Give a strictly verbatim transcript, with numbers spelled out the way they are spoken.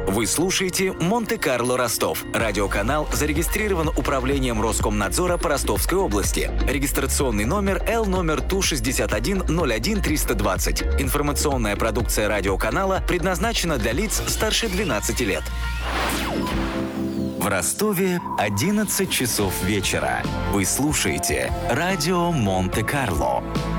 Вы слушаете «Монте-Карло Ростов». Радиоканал зарегистрирован Управлением Роскомнадзора по Ростовской области. Регистрационный номер Л номер Ту шестьдесят один ноль один триста двадцать. Информационная продукция радиоканала предназначена для лиц старше двенадцати лет. В Ростове одиннадцать часов вечера. Вы слушаете радио Монте-Карло.